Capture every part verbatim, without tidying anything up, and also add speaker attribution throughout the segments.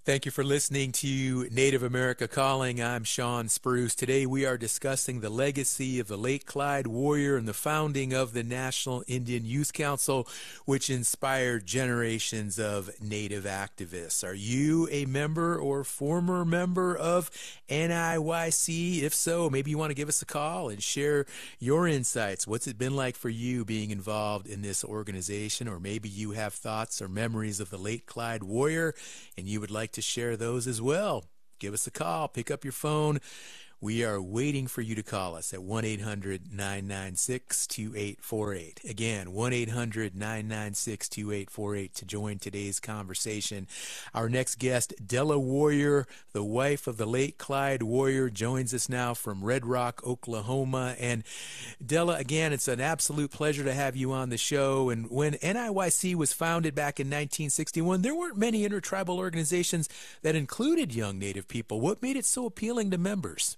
Speaker 1: Thank you for listening to Native America Calling. I'm Sean Spruce. Today we are discussing the legacy of the late Clyde Warrior and the founding of the National Indian Youth Council, which inspired generations of Native activists. Are you a member or former member of N I Y C? If so, maybe you want to give us a call and share your insights. What's it been like for you being involved in this organization? Or maybe you have thoughts or memories of the late Clyde Warrior and you would like to share those as well. Give us a call. Pick up your phone. We are waiting for you to call us at one eight hundred nine nine six two eight four eight. Again, one eight hundred nine nine six two eight four eight to join today's conversation. Our next guest, Della Warrior, the wife of the late Clyde Warrior, joins us now from Red Rock, Oklahoma. And Della, again, it's an absolute pleasure to have you on the show. And when N I Y C was founded back in nineteen sixty-one, there weren't many intertribal organizations that included young Native people. What made it so appealing to members?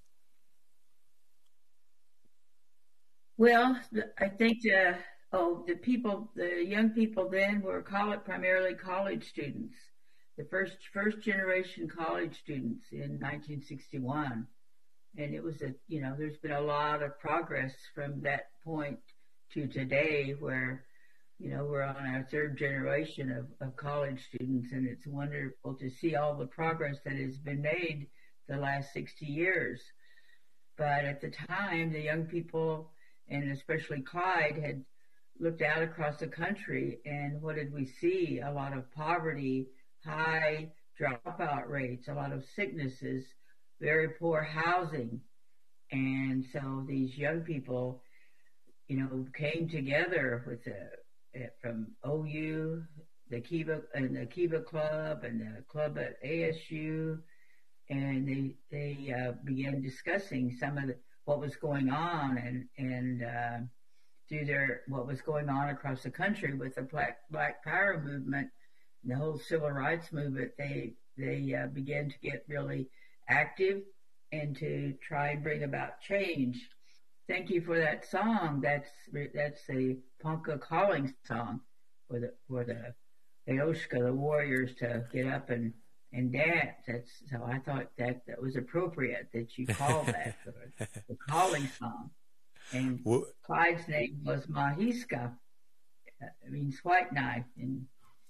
Speaker 2: Well, I think the oh the people, the young people then were college, primarily college students, the first first generation college students in nineteen sixty-one, and it was a you know there's been a lot of progress from that point to today, where you know we're on our third generation of, of college students, and it's wonderful to see all the progress that has been made the last sixty years. But at the time, the young people, and especially Clyde, had looked out across the country, and what did we see? A lot of poverty, high dropout rates, a lot of sicknesses, very poor housing. And so these young people, you know, came together with the, from O U, the Kiva, and the Kiva Club, and the club at A S U, and they, they uh, began discussing some of the what was going on, and and uh, through their what was going on across the country with the Black Black Power movement, and the whole civil rights movement, they they uh, began to get really active and to try and bring about change. Thank you for that song. That's that's the Ponca calling song for the for the Aoshka, the warriors, to get up and and dance. That's so I thought that that was appropriate that you call that the, the calling song. And well, Clyde's name was Mahiska. It means white knife. And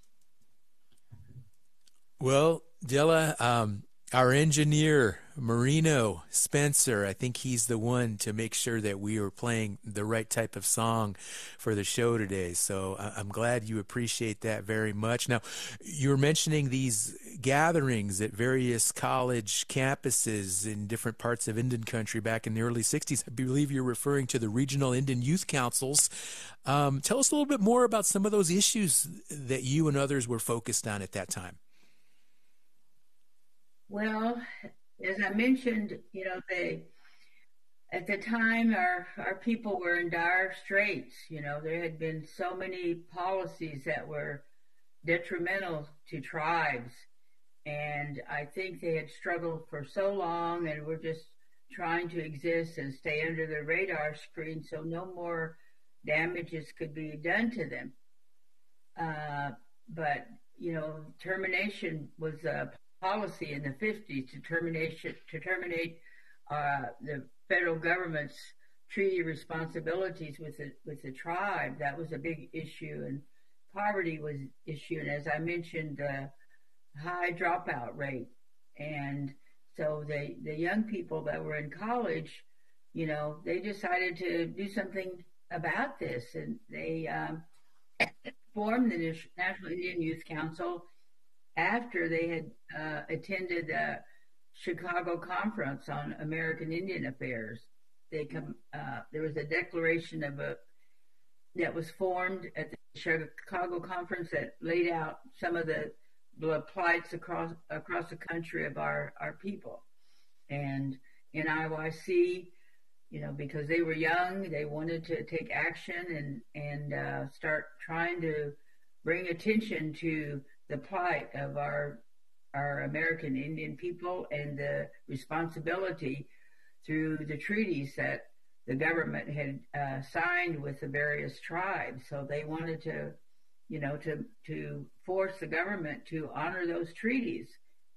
Speaker 1: well, Della, um, our engineer Marino Spencer, I think he's the one to make sure that we are playing the right type of song for the show today. So I'm glad you appreciate that very much. Now, you were mentioning these gatherings at various college campuses in different parts of Indian country back in the early sixties. I believe you're referring to the regional Indian youth councils. Um, tell us a little bit more about some of those issues that you and others were focused on at that time.
Speaker 2: Well, as I mentioned, you know, they at the time our our people were in dire straits. You know, there had been so many policies that were detrimental to tribes, and I think they had struggled for so long and were just trying to exist and stay under the radar screen so no more damages could be done to them. Uh, but you know, termination was a policy in the fifties to termination to terminate uh, the federal government's treaty responsibilities with the with the tribe. That was a big issue, and poverty was an issue, and as I mentioned, the high dropout rate. And so the the young people that were in college, you know, they decided to do something about this, and they um, formed the National Indian Youth Council after they had uh, attended the Chicago Conference on American Indian Affairs. They come. Uh, there was a declaration of a that was formed at the Chicago Conference that laid out some of the, the plights across across the country of our our people. And in I Y C, you know, because they were young, they wanted to take action and and uh, start trying to bring attention to the plight of our our American Indian people and the responsibility through the treaties that the government had uh, signed with the various tribes. So they wanted to, you know, to to force the government to honor those treaties.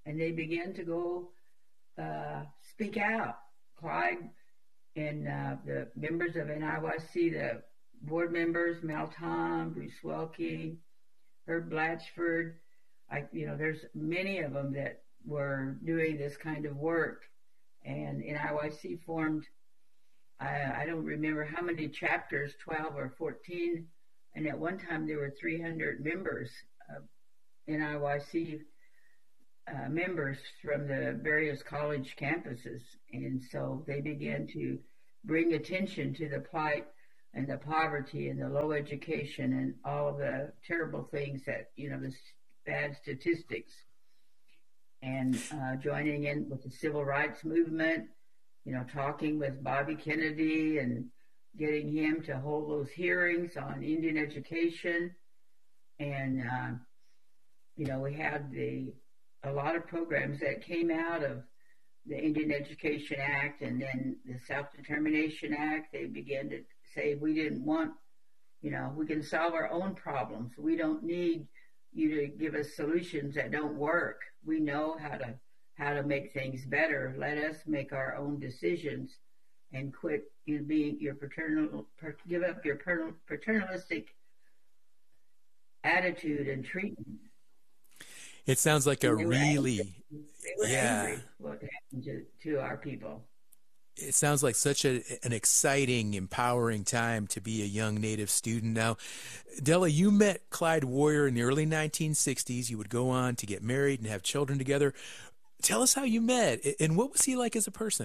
Speaker 2: and they began to go uh, speak out. Clyde and uh, the members of N I Y C, the board members, Mel Tom, Bruce Welke, Herb Blatchford, I, you know, there's many of them that were doing this kind of work. And N I Y C formed, I, I don't remember how many chapters, twelve or fourteen. And at one time there were three hundred members of N I Y C uh, members from the various college campuses. And so they began to bring attention to the plight and the poverty and the low education and all the terrible things that, you know, the bad statistics. And uh, joining in with the civil rights movement, you know, talking with Bobby Kennedy and getting him to hold those hearings on Indian education. And, uh, you know, we had the a lot of programs that came out of the Indian Education Act and then the Self-Determination Act. They began to say, we didn't want, you know, we can solve our own problems. We don't need you to give us solutions that don't work. We know how to how to make things better. Let us make our own decisions and quit you know, being your paternal, per, give up your paternalistic attitude and treatment.
Speaker 1: It sounds like a really,
Speaker 2: angry. They were
Speaker 1: yeah.
Speaker 2: angry what happened to, to our people.
Speaker 1: It sounds like such a, an exciting, empowering time to be a young Native student. Now, Della, you met Clyde Warrior in the early nineteen sixties. You would go on to get married and have children together. Tell us how you met, and what was he like as a person?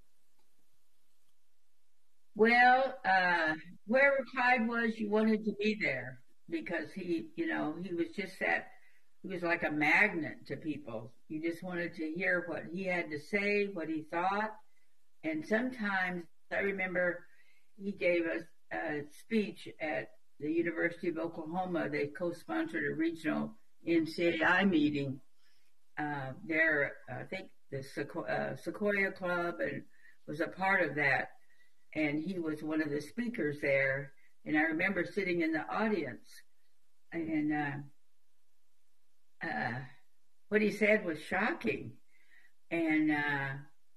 Speaker 2: Well, uh, wherever Clyde was, you wanted to be there because he, you know, he was just that, he was like a magnet to people. You just wanted to hear what he had to say, what he thought. And sometimes I remember he gave us a speech at the University of Oklahoma. They co-sponsored a regional N C A I meeting. Uh, there, I think the Sequoia, uh, Sequoia Club and was a part of that. And he was one of the speakers there. And I remember sitting in the audience and uh, uh, what he said was shocking. And uh,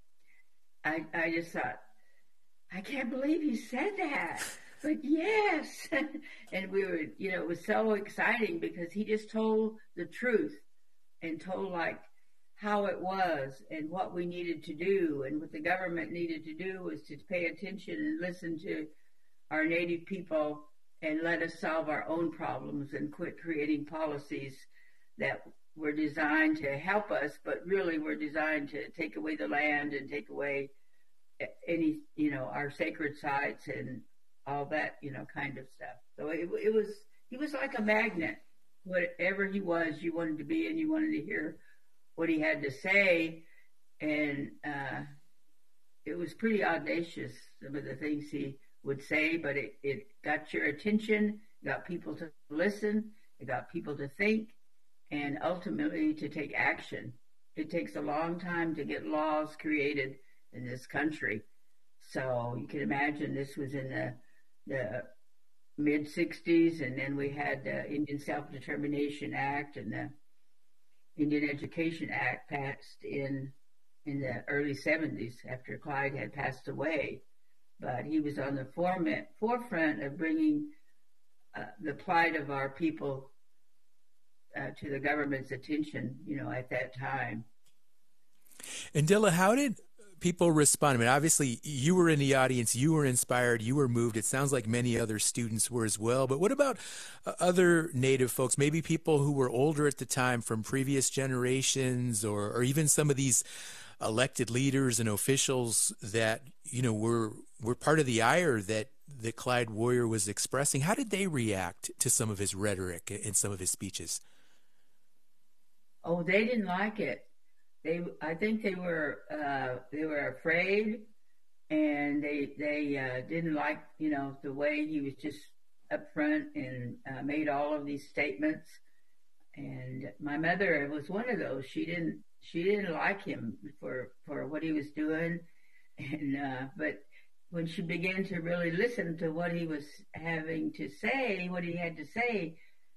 Speaker 2: I, I just thought, I can't believe he said that. But yes. And we were, you know, it was so exciting because he just told the truth and told like how it was and what we needed to do. And what the government needed to do was to pay attention and listen to our Native people and let us solve our own problems and quit creating policies that were designed to help us, but really were designed to take away the land and take away any, you know, our sacred sites and all that, you know, kind of stuff. So it, it was, he was like a magnet. Whatever he was, you wanted to be and you wanted to hear what he had to say. And uh, it was pretty audacious, some of the things he would say, but it, it got your attention, got people to listen, it got people to think, and ultimately to take action. It takes a long time to get laws created in this country. So you can imagine this was in the, the mid sixties, and then we had the Indian Self-Determination Act and the Indian Education Act passed in in the early seventies after Clyde had passed away. But he was on the forefront, forefront of bringing uh, the plight of our people uh, to the government's attention, you know, at that time.
Speaker 1: And Della, how did people respond? I mean, obviously you were in the audience, you were inspired, you were moved. It sounds like many other students were as well. But what about uh, other Native folks, maybe people who were older at the time from previous generations, or, or even some of these elected leaders and officials that, you know, were were part of the ire that, that Clyde Warrior was expressing? How did they react to some of his rhetoric and some of his speeches?
Speaker 2: Oh, they didn't like it. They, I think they were, uh, they were afraid, and they, they uh, didn't like, you know, the way he was just upfront and uh, made all of these statements. And my mother was one of those. She didn't, she didn't like him for, for what he was doing, and uh, but when she began to really listen to what he was having to say, what he had to say,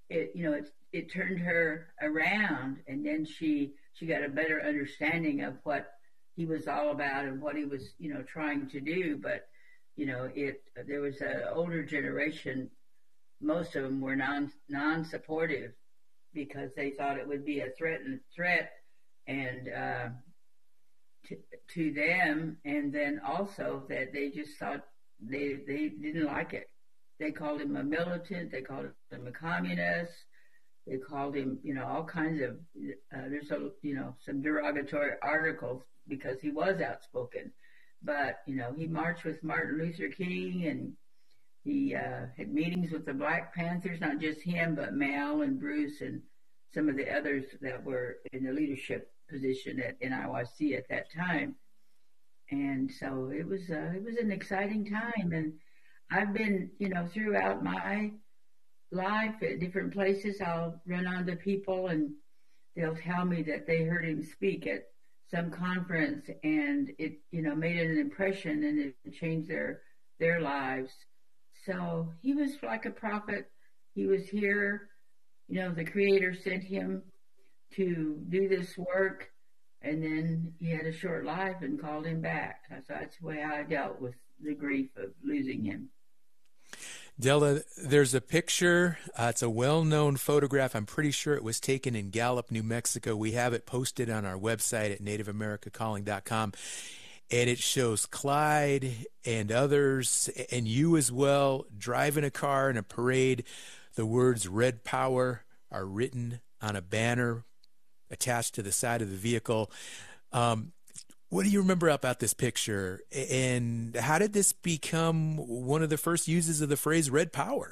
Speaker 2: it, you know, it, it turned her around, and then she, she got a better understanding of what he was all about and what he was, you know, trying to do. But, you know, it, there was an older generation, most of them were non, non-supportive because they thought it would be a threat and threat and, uh, to, to them. And then also that they just thought they, they didn't like it. They called him a militant. They called him a communist. They called him, you know, all kinds of, uh, there's, a, you know, some derogatory articles because he was outspoken. But, you know, he marched with Martin Luther King, and he uh, had meetings with the Black Panthers, not just him, but Mal and Bruce and some of the others that were in the leadership position at N I Y C at that time. And so it was, uh, it was an exciting time. And I've been, you know, throughout my life at different places, I'll run onto people and they'll tell me that they heard him speak at some conference and it, you know, made an impression and it changed their, their lives. So he was like a prophet. He was here, you know, the Creator sent him to do this work, and then he had a short life and called him back. So that's the way I dealt with the grief of losing him.
Speaker 1: Della, there's a picture. Uh, it's a well-known photograph. I'm pretty sure it was taken in Gallup, New Mexico. We have it posted on our website at native america calling dot com. And it shows Clyde and others, and you as well, driving a car in a parade. The words "Red Power" are written on a banner attached to the side of the vehicle. Um, What do you remember about this picture, and how did this become one of the first uses of the phrase "Red Power"?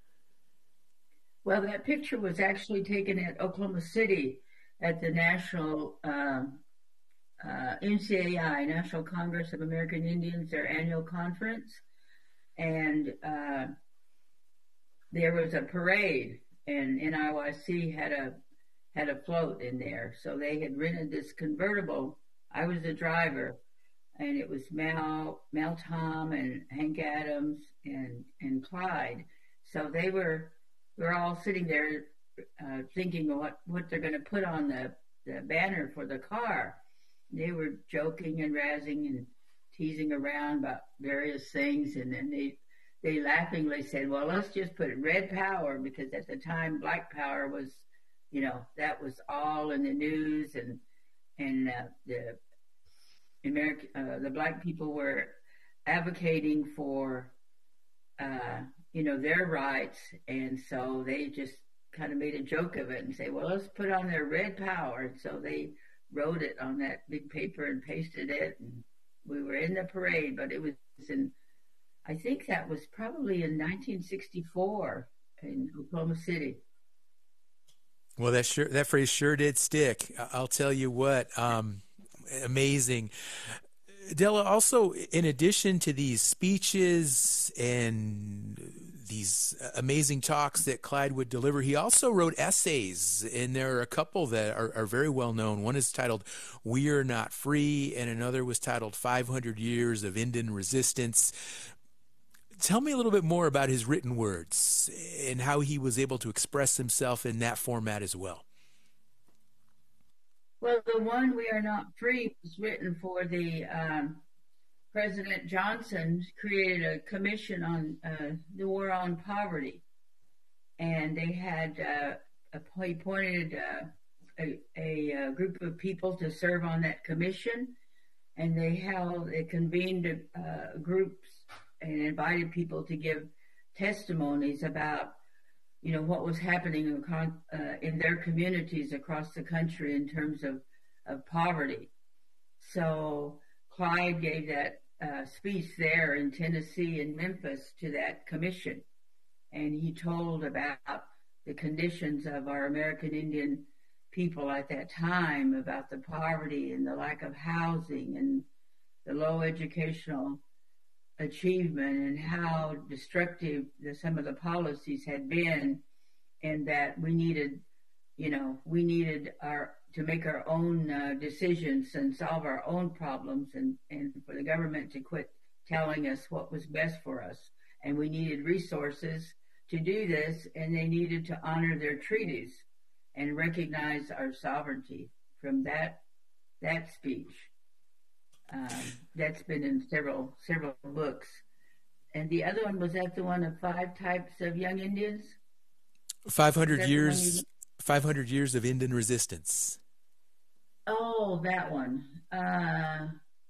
Speaker 2: Well, that picture was actually taken at Oklahoma City at the National uh, uh, N C A I, National Congress of American Indians, their annual conference. And uh, there was a parade, and N I Y C had a had a float in there. So they had rented this convertible. I was the driver, and it was Mal, Mel Tom, and Hank Adams, and and Clyde. So they were we were all sitting there uh, thinking what what they're going to put on the, the banner for the car. They were joking and razzing and teasing around about various things, and then they they laughingly said, "Well, let's just put Red Power," because at the time Black Power was, you know, that was all in the news, and. And uh, the American, uh, the Black people were advocating for, uh, you know, their rights, and so they just kind of made a joke of it and say, "Well, let's put on their Red Power." And so they wrote it on that big paper and pasted it, and we were in the parade. But it was in, I think that was probably in nineteen sixty-four in Oklahoma City.
Speaker 1: Well, that sure that phrase sure did stick. I'll tell you what, um, amazing. Della, also, in addition to these speeches and these amazing talks that Clyde would deliver, he also wrote essays, and there are a couple that are, are very well known. One is titled "We Are Not Free," and another was titled five hundred years of Indian Resistance. Tell me a little bit more about his written words and how he was able to express himself in that format as well.
Speaker 2: Well, the one "We Are Not Free" was written for the um, President Johnson created a commission on uh, the war on poverty, and they had uh, appointed uh, a, a, a group of people to serve on that commission, and they held, they convened uh, groups and invited people to give testimonies about, you know, what was happening uh, in their communities across the country in terms of, of poverty. So Clyde gave that uh, speech there in Tennessee and Memphis to that commission, and he told about the conditions of our American Indian people at that time, about the poverty and the lack of housing and the low educational achievement, and how destructive the, some of the policies had been, and that we needed, you know, we needed our to make our own uh, decisions and solve our own problems, and, and for the government to quit telling us what was best for us. And we needed resources to do this, and they needed to honor their treaties and recognize our sovereignty from that that speech. Um, that's been in several several books. And the other one, was that the one of five types of young Indians?
Speaker 1: five hundred years, five hundred years of Indian resistance.
Speaker 2: Oh, that one. Uh,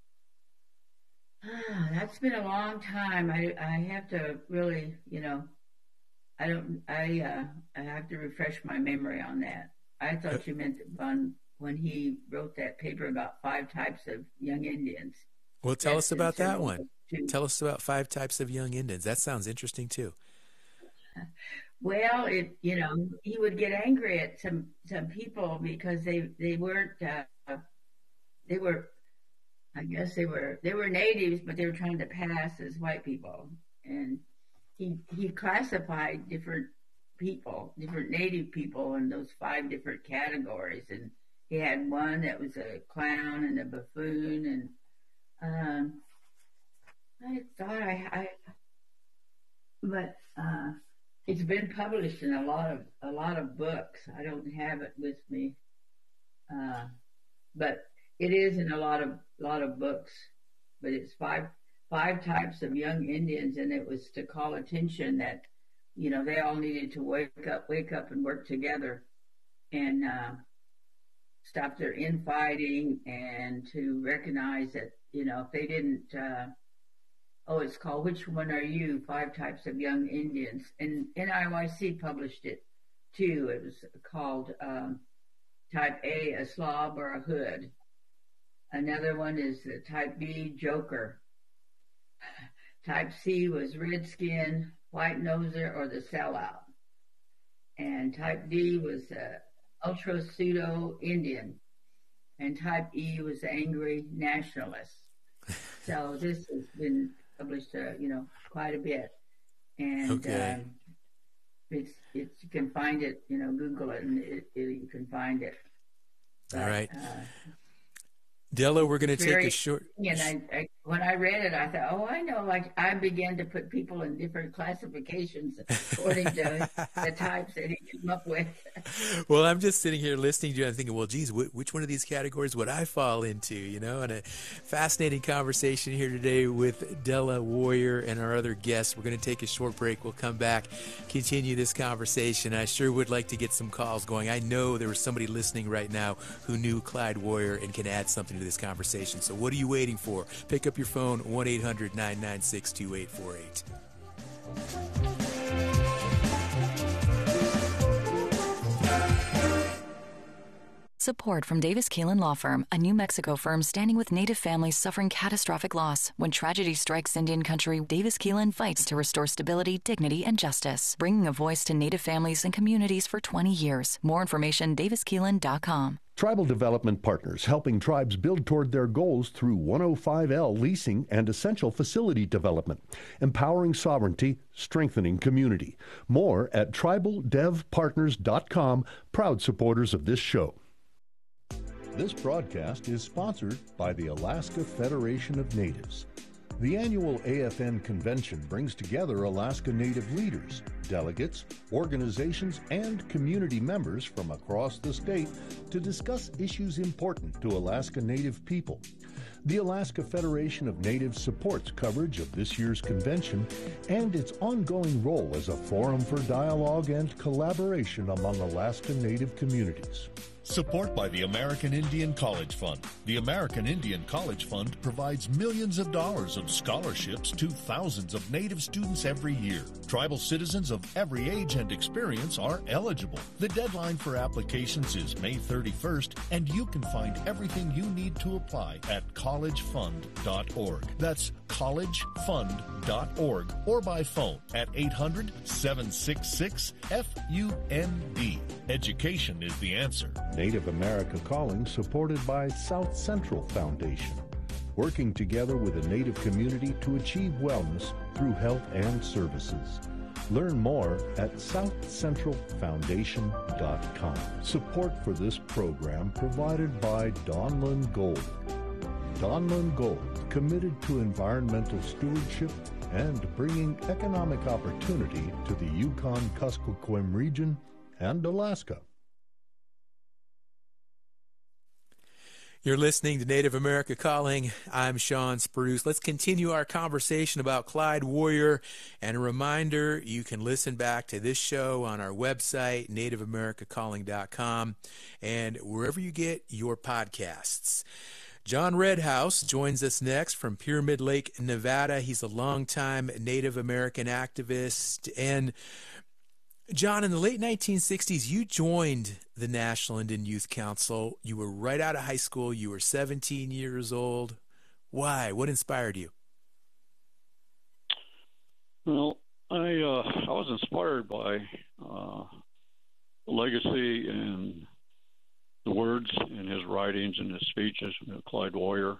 Speaker 2: ah, that's been a long time. I I have to really, you know, I don't. I uh, I have to refresh my memory on that. I thought you meant on when he wrote that paper about five types of young Indians.
Speaker 1: Well, tell
Speaker 2: That's
Speaker 1: us about that one.
Speaker 2: too.
Speaker 1: Tell us about five types of young Indians. That sounds interesting too.
Speaker 2: Well, it you know he would get angry at some some people because they they weren't uh, they were I guess they were they were natives, but they were trying to pass as white people, and he he classified different people, different native people, in those five different categories, and he had one that was a clown and a buffoon, and um, I thought I, I but uh, it's been published in a lot of a lot of books. I don't have it with me, uh, but it is in a lot of lot of books. But it's five five types of young Indians, and it was to call attention that, you know, they all needed to wake up, wake up and work together, and uh, stop their infighting, and to recognize that, you know, if they didn't, uh, oh, it's called Which One Are You? Five Types of Young Indians. And N I Y C published it too. It was called um, Type A, a slob or a hood. Another one is the Type B, Joker. Type C was Redskin, White Noser, or the Sellout. And Type D was uh, Ultra Pseudo Indian. And Type E was Angry Nationalist. So this has been published, uh, you know, quite a bit. And
Speaker 1: okay.
Speaker 2: um, it's, it's, you can find it, you know, Google it, and it, it, you can find it. But,
Speaker 1: all right.
Speaker 2: Uh,
Speaker 1: Della, we're going to take a short...
Speaker 2: And I, I, when I read it, I thought, oh, I know, like, I began to put people in different classifications according to the types that he came up with.
Speaker 1: Well, I'm just sitting here listening to you and thinking, well, geez, wh- which one of these categories would I fall into, you know? And a fascinating conversation here today with Della Warrior and our other guests. We're going to take a short break. We'll come back, continue this conversation. I sure would like to get some calls going. I know there was somebody listening right now who knew Clyde Warrior and can add something to this conversation. So what are you waiting for? Pick up your phone, one eight hundred nine nine six two eight four eight.
Speaker 3: Support from Davis Keelan Law Firm, a New Mexico firm standing with Native families suffering catastrophic loss. When tragedy strikes Indian country, Davis Keelan fights to restore stability, dignity, and justice, bringing a voice to Native families and communities for twenty years. More information, davis keelan dot com.
Speaker 4: Tribal Development Partners, helping tribes build toward their goals through one oh five L leasing and essential facility development, empowering sovereignty, strengthening community. More at tribal dev partners dot com, proud supporters of this show. This broadcast is sponsored by the Alaska Federation of Natives. The annual A F N convention brings together Alaska Native leaders, delegates, organizations, and community members from across the state to discuss issues important to Alaska Native people. The Alaska Federation of Natives supports coverage of this year's convention and its ongoing role as a forum for dialogue and collaboration among Alaska Native communities.
Speaker 5: Support by the American Indian College Fund. The American Indian College Fund provides millions of dollars of scholarships to thousands of Native students every year. Tribal citizens of every age and experience are eligible. The deadline for applications is May thirty-first, and you can find everything you need to apply at college fund dot org. That's college fund dot org, or by phone at eight hundred, seven six six, F U N D. Education is the answer.
Speaker 4: Native America Calling, supported by South Central Foundation, working together with the Native community to achieve wellness through health and services. Learn more at south central foundation dot com. Support for this program provided by Donlin Gold. Donlin Gold, committed to environmental stewardship and bringing economic opportunity to the Yukon-Kuskokwim region and Alaska.
Speaker 1: You're listening to Native America Calling. I'm Shawn Spruce. Let's continue our conversation about Clyde Warrior. And a reminder, you can listen back to this show on our website, native america calling dot com, and wherever you get your podcasts. John Redhouse joins us next from Pyramid Lake, Nevada. He's a longtime Native American activist. And John, in the late nineteen sixties, you joined the National Indian Youth Council. You were right out of high school. You were seventeen years old. Why? What inspired you?
Speaker 6: Well, I uh, I was inspired by uh, the legacy and the words in his writings and his speeches, you know, Clyde Warrior.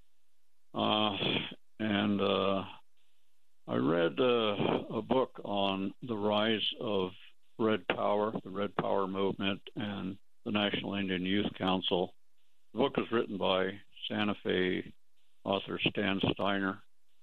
Speaker 6: Uh, and uh, I read uh, a book on the rise of Red Power, the Red Power movement, and the National Indian Youth Council. The book was written by Santa Fe author Stan Steiner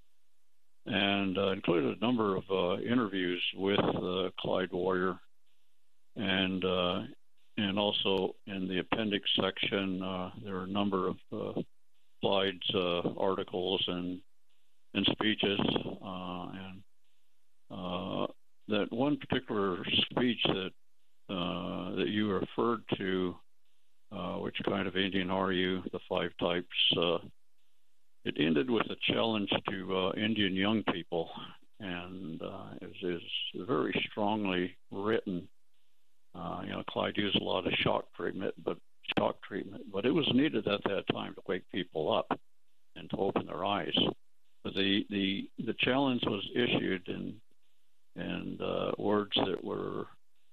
Speaker 6: and uh, included a number of uh, interviews with uh, Clyde Warrior. And uh, and also in the appendix section, uh, there are a number of uh, Clyde's uh, articles and and speeches, uh, and uh, that one particular speech that uh, that you referred to, uh, which kind of Indian are you? The five types. Uh, it ended with a challenge to uh, Indian young people, and uh, it was, it was very strongly written. Uh, you know, Clyde used a lot of shock treatment, but shock treatment, but it was needed at that time to wake people up and to open their eyes. The the the challenge was issued in in uh, words that were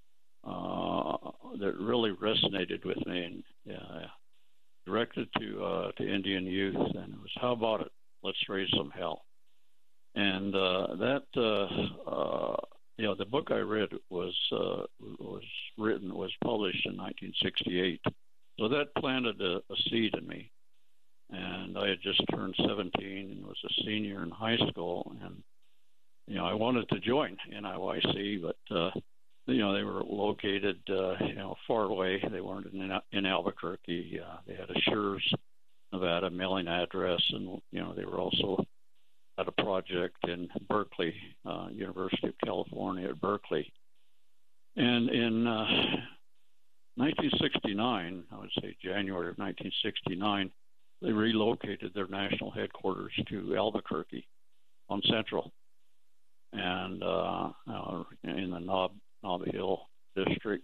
Speaker 6: uh, that really resonated with me and uh, directed to uh, to Indian youth, and it was, how about it? Let's raise some hell. And uh, that uh, uh, you know, the book I read was uh, was written was published in nineteen sixty-eight, so that planted a, a seed in me. And I had just turned seventeen and was a senior in high school. And, you know, I wanted to join N I Y C, but, uh, you know, they were located, uh, you know, far away. They weren't in, in Albuquerque. Uh, they had a Schurz, Nevada mailing address. And, you know, they were also at a project in Berkeley, uh, University of California at Berkeley. And in uh, nineteen sixty-nine, I would say January of nineteen sixty-nine, they relocated their national headquarters to Albuquerque on Central, and uh, uh, in the Nob Nob Hill district.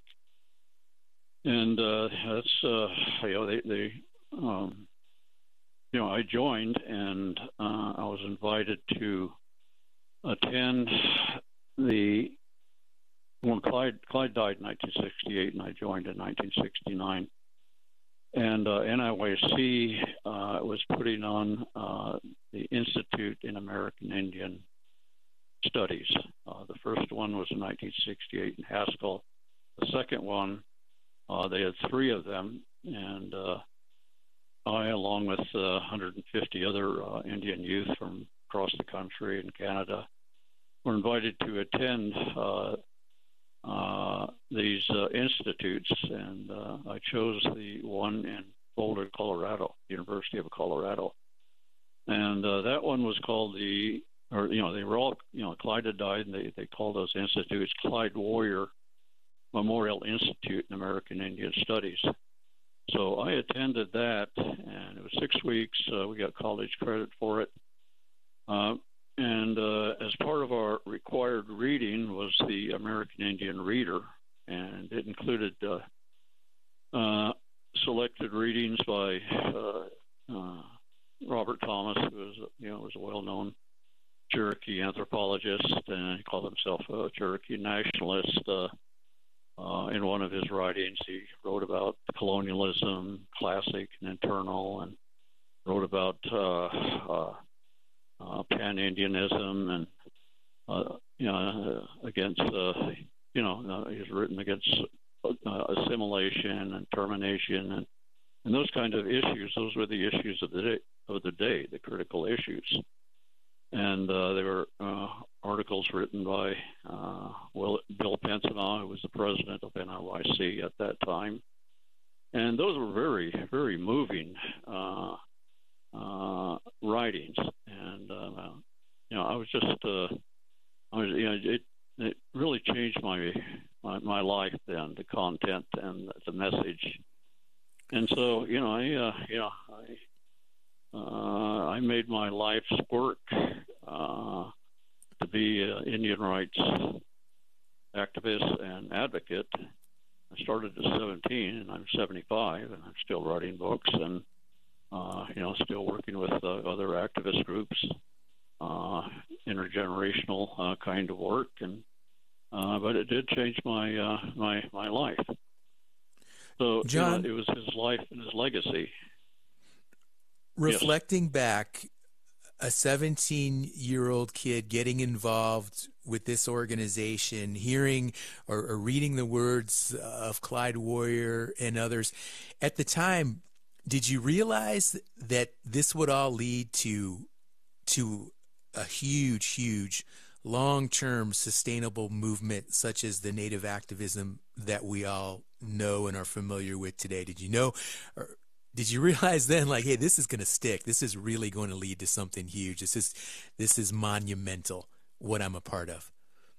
Speaker 6: And uh, that's uh, you know they they um, you know I joined, and uh, I was invited to attend the when Clyde Clyde died in nineteen sixty-eight, and I joined in nineteen sixty-nine. And uh, N I Y C uh, was putting on uh, the Institute in American Indian Studies. Uh, the first one was in nineteen sixty-eight in Haskell. The second one, uh, they had three of them, and uh, I, along with uh, one hundred fifty other uh, Indian youth from across the country and Canada, were invited to attend uh, Uh, these uh, institutes, and uh, I chose the one in Boulder, Colorado, University of Colorado, and uh, that one was called the, or you know, they were all, you know, Clyde had died, and they they called those institutes Clyde Warrior Memorial Institute in American Indian Studies. So I attended that, and it was six weeks. Uh, we got college credit for it. Uh, And uh, as part of our required reading was the American Indian Reader, and it included uh, uh, selected readings by uh, uh, Robert Thomas, who was, you know, was a well-known Cherokee anthropologist, and he called himself a Cherokee nationalist. Uh, uh, in one of his writings, he wrote about colonialism, classic and internal, and wrote about uh, uh, Uh, pan-Indianism, and uh, you know, uh, against uh, you know, uh, he's written against uh, assimilation and termination, and and those kind of issues. Those were the issues of the day, of the day, the critical issues. and uh, there were uh, articles written by uh, Will, Bill Pensacola, who was the president of N I Y C at that time. And those were very, very moving uh, uh, writings. And, uh, you know, I was just, uh, I was, you know, it, it really changed my, my, my life then, the content and the message. And so, you know, I, uh, you know, I, uh, I made my life's work uh, to be an Indian rights activist and advocate. I started at seventeen, and I'm seventy-five, and I'm still writing books, and uh, you know, still working with uh, other activist groups, uh, intergenerational uh, kind of work, and uh, but it did change my uh, my my life. So,
Speaker 1: John,
Speaker 6: you know, it was his life and his legacy.
Speaker 1: Reflecting yes. back, a seventeen-year-old kid getting involved with this organization, hearing or, or reading the words of Clyde Warrior and others, at the time, did you realize that this would all lead to to a huge, huge, long-term sustainable movement such as the Native activism that we all know and are familiar with today? Did you know, or did you realize then, like, hey, this is going to stick. This is really going to lead to something huge. This is this is monumental, what I'm a part of.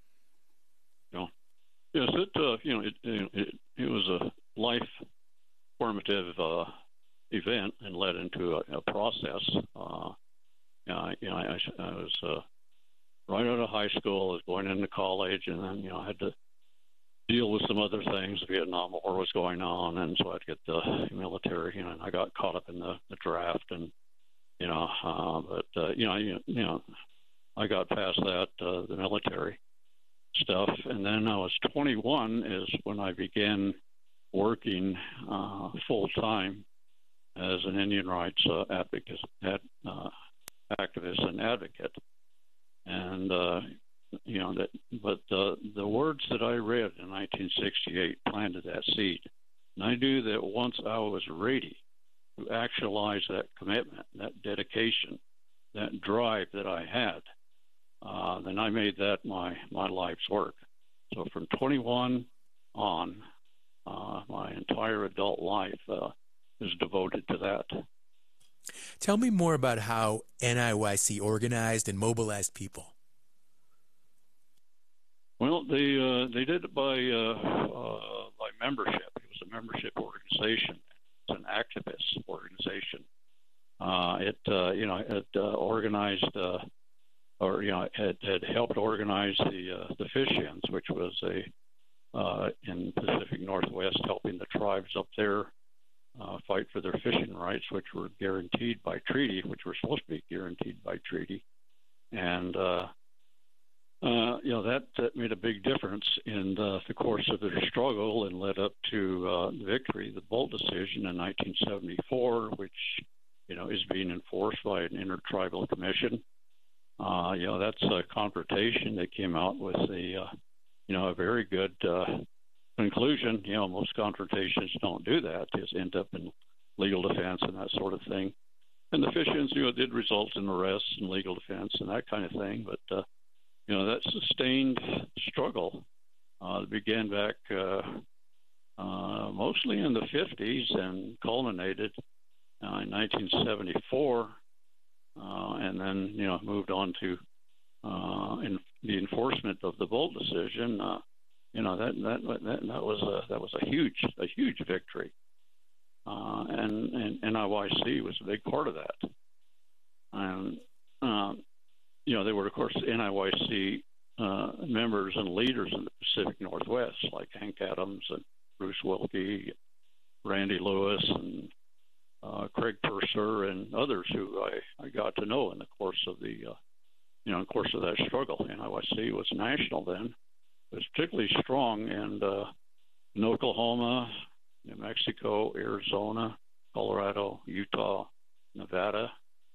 Speaker 6: Yeah. Yes, it uh, you know it, it it was a life formative uh, event and led into a, a process. Uh, you know, I, you know, I, I was uh, right out of high school. I was going into college, and then you know I had to deal with some other things. The Vietnam War was going on, and so I had to get the military. You know, and I got caught up in the, the draft, and you know, uh, but uh, you know, you, you know, I got past that, uh, the military stuff, and then I was twenty-one is when I began working uh, full time as an Indian rights uh, advocate, ad, uh, activist and advocate, and. Uh, You know that, but uh, the words that I read in nineteen sixty-eight planted that seed, and I knew that once I was ready to actualize that commitment, that dedication, that drive that I had, uh, then I made that my my life's work. So from twenty-one on, uh, my entire adult life uh, is devoted to that.
Speaker 1: Tell me more about how N I Y C organized and mobilized people.
Speaker 6: Well, they uh, they did it by uh, uh, by membership. It was a membership organization. It's an activist organization. Uh, it uh, you know it uh, organized uh, or you know it had helped organize the uh, the Fishians, which was a uh, in Pacific Northwest, helping the tribes up there uh, fight for their fishing rights, which were guaranteed by treaty, which were supposed to be guaranteed by treaty, and uh, Uh, you know, that, that made a big difference in the, the course of their struggle and led up to uh, the victory, the Bolt decision in nineteen seventy-four, which, you know, is being enforced by an intertribal commission. Uh, you know, that's a confrontation that came out with a, uh, you know, a very good uh, conclusion. You know, most confrontations don't do that. They just end up in legal defense and that sort of thing. And the Fishians, you know, did result in arrests and legal defense and that kind of thing, but uh, you know, that sustained struggle uh, began back uh, uh, mostly in the fifties and culminated uh, in nineteen seventy-four, uh, and then, you know, moved on to uh, in the enforcement of the Bolt decision. Uh, you know, that that that, that was a that was a huge a huge victory, uh, and, and N I Y C was a big part of that, and. Um, You know, there were, of course, N I Y C uh, members and leaders in the Pacific Northwest, like Hank Adams and Bruce Wilkie, Randy Lewis, and uh, Craig Purser, and others who I, I got to know in the course of the, uh, you know, in the course of that struggle. N I Y C was national then. It was particularly strong in, uh, in Oklahoma, New Mexico, Arizona, Colorado, Utah, Nevada.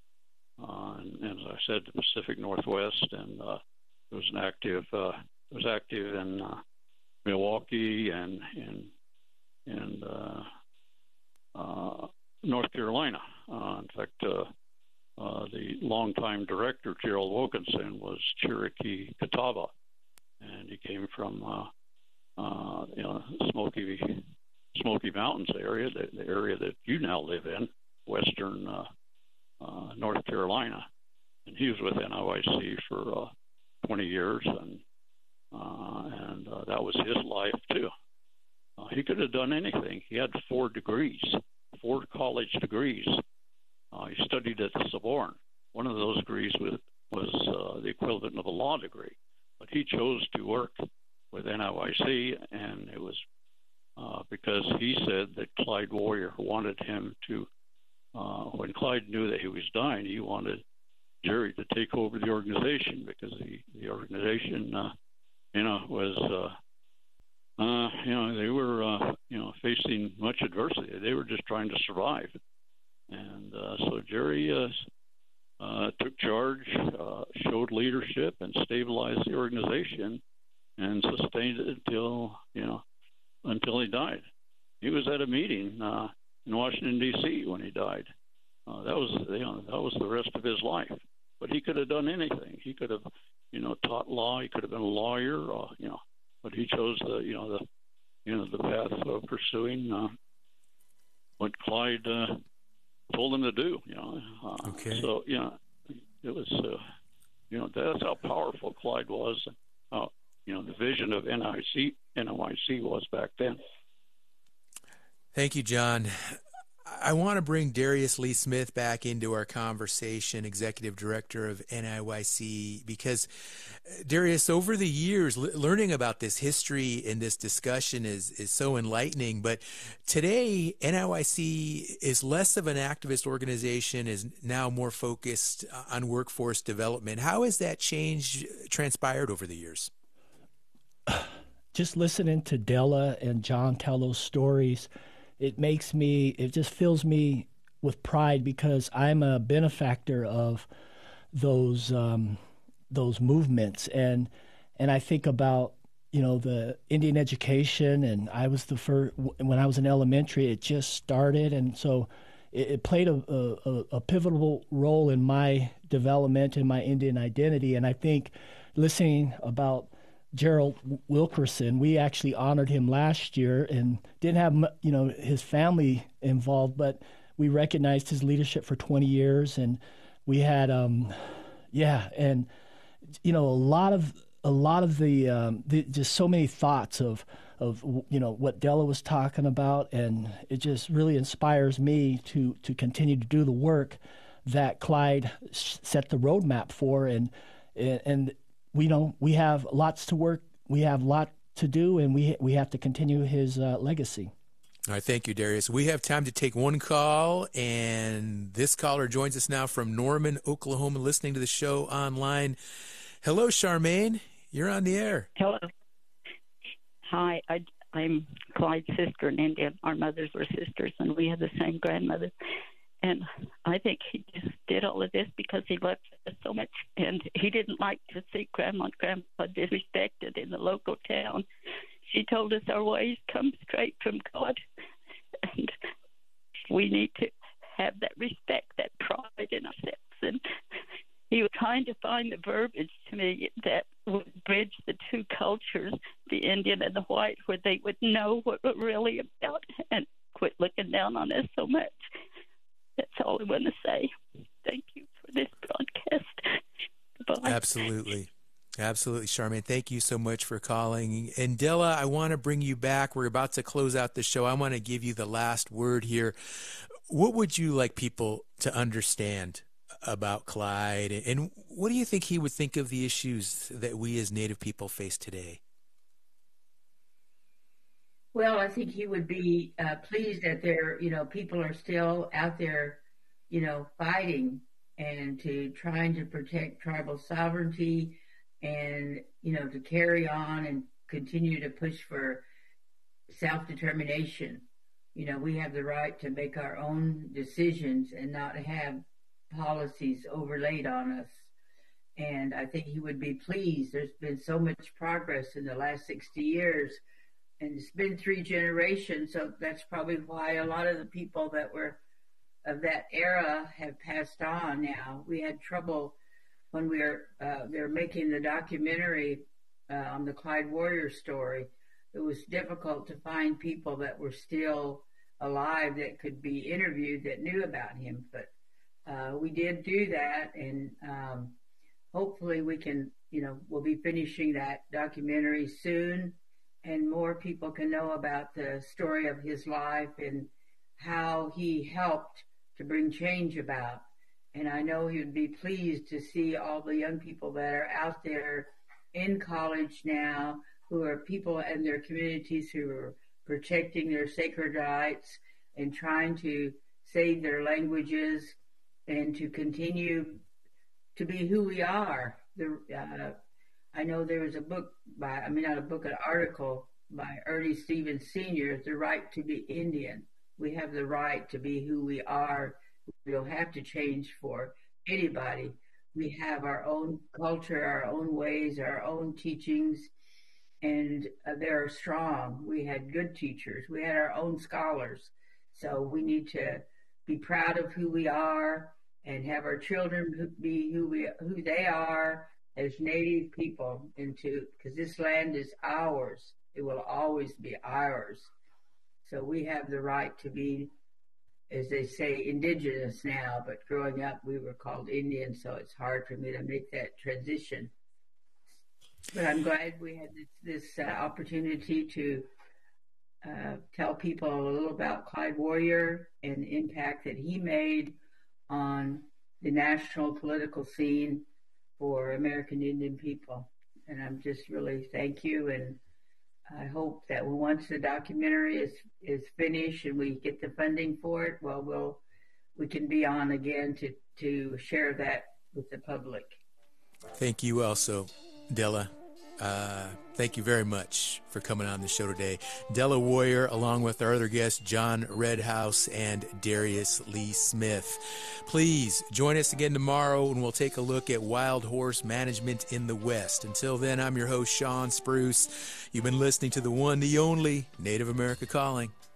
Speaker 6: Uh, and, and as I said, the Pacific Northwest, and uh, it was an active. Uh, it was active in uh, Milwaukee and and and uh, uh, North Carolina. Uh, in fact, uh, uh, the longtime director, Gerald Wilkinson, was Cherokee Catawba, and he came from uh, uh, you know, Smoky Smoky Mountains area, the, the area that you now live in, western uh, uh, North Carolina, and he was with N O I C for uh, twenty years, and uh, and uh, that was his life too. Uh, he could have done anything. He had four degrees, four college degrees. Uh, he studied at the Sorbonne. One of those degrees was, was uh, the equivalent of a law degree. But he chose to work with N O I C, and it was uh, because he said that Clyde Warrior wanted him to, uh, when Clyde knew that he was dying, he wanted Jerry to take over the organization because the, the organization, uh, you know, was... Uh, Uh, you know, they were, uh, you know, facing much adversity. They were just trying to survive. And uh, so Jerry uh, uh, took charge, uh, showed leadership, and stabilized the organization and sustained it until, you know, until he died. He was at a meeting uh, in Washington, D C when he died. Uh, that was, you know, that was the rest of his life. But he could have done anything. He could have, you know, taught law. He could have been a lawyer, uh, you know. But he chose the, you know, the, you know, the path of pursuing uh, what Clyde uh, told him to do. You know, uh,
Speaker 1: okay.
Speaker 6: So you know, it was, uh, you know, that's how powerful Clyde was. How, you know, the vision of N O I C, N O I C was back then.
Speaker 1: Thank you, John. I want to bring Darius Lee Smith back into our conversation, Executive Director of N I Y C, because, Darius, over the years, l- learning about this history and this discussion is, is so enlightening. But today, N I Y C is less of an activist organization, is now more focused on workforce development. How has that change transpired over the years?
Speaker 7: Just listening to Della and John tell those stories, it makes me, it just fills me with pride because I'm a benefactor of those um, those movements. And and I think about, you know, the Indian education, and I was the first, when I was in elementary, it just started. And so it, it played a, a, a pivotal role in my development and my Indian identity. And I think listening about Gerald Wilkerson, we actually honored him last year and didn't have, you know, his family involved, but we recognized his leadership for twenty years, and we had, um, yeah, and you know, a lot of a lot of the, um, the just so many thoughts of of you know what Della was talking about, and it just really inspires me to to continue to do the work that Clyde set the roadmap for, and and. We know we have lots to work. We have a lot to do, and we we have to continue his uh, legacy.
Speaker 1: All right, thank you, Darius. We have time to take one call, and this caller joins us now from Norman, Oklahoma, listening to the show online. Hello, Charmaine. You're on the air.
Speaker 8: Hello. Hi, I, I'm Clyde's sister in India. Our mothers were sisters, and we had the same grandmother. And I think he just did all of this because he loved us so much. And he didn't like to see Grandma and Grandpa disrespected in the local town. She told us our ways come straight from God. And we need to have that respect, that pride in ourselves. And he was trying to find the verbiage to me that would bridge the two cultures, the Indian and the white, where they would know what we're really about and quit looking down on us so much. That's all I want to say. Thank you for this broadcast. Goodbye.
Speaker 1: Absolutely. Absolutely, Charmaine. Thank you so much for calling. And Della, I want to bring you back. We're about to close out the show. I want to give you the last word here. What would you like people to understand about Clyde? And what do you think he would think of the issues that we as Native people face today?
Speaker 2: Well, I think he would be uh, pleased that there, you know, people are still out there, you know, fighting and to trying to protect tribal sovereignty and, you know, to carry on and continue to push for self-determination. You know, we have the right to make our own decisions and not have policies overlaid on us. And I think he would be pleased. There's been so much progress in the last sixty years. And it's been three generations, so that's probably why a lot of the people that were of that era have passed on now. We had trouble when we were uh, they were making the documentary uh, on the Clyde Warrior story. It was difficult to find people that were still alive that could be interviewed that knew about him. But uh, we did do that, and um, hopefully we can, you know, we'll be finishing that documentary soon, and more people can know about the story of his life and how he helped to bring change about. And I know he would be pleased to see all the young people that are out there in college now, who are people in their communities who are protecting their sacred rights and trying to save their languages and to continue to be who we are. The, uh, I know there was a book by, I mean, not a book, an article by Ernie Stevens Senior, The Right to be Indian. We have the right to be who we are. We don't have to change for anybody. We have our own culture, our own ways, our own teachings, and uh, they're strong. We had good teachers. We had our own scholars. So we need to be proud of who we are and have our children be who we who they are as Native people, into because this land is ours. It will always be ours. So we have the right to be, as they say, indigenous now, but growing up we were called Indian, so it's hard for me to make that transition. But I'm glad we had this, this uh, opportunity to uh, tell people a little about Clyde Warrior and the impact that he made on the national political scene for American Indian people. And I'm just really thank you, and I hope that once the documentary is, is finished and we get the funding for it, well, we'll we can be on again to, to share that with the public.
Speaker 1: Thank you also, Della. Uh, thank you very much for coming on the show today. Della Warrior, along with our other guests, John Redhouse and Darius Lee Smith. Please join us again tomorrow, and we'll take a look at wild horse management in the West. Until then, I'm your host, Sean Spruce. You've been listening to the one, the only Native America Calling.